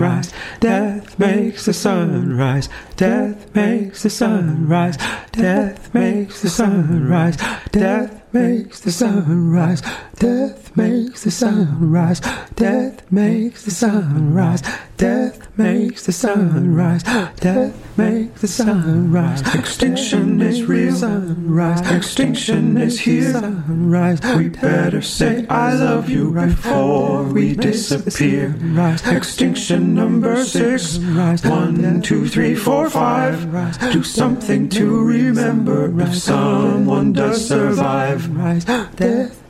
rise. Death makes the sun rise. Death makes the sun rise. Death makes the sun rise. Death makes the sun rise. Death makes the sun rise. Death makes the sun rise. Death makes the sun rise. Death makes the sun rise. Extinction is real. Sunrise. Extinction is here. Sunrise. We better say I love you before we disappear. Extinction number 6. 1, 2, 3, 4, 5. Do something to remember if someone does survive. Death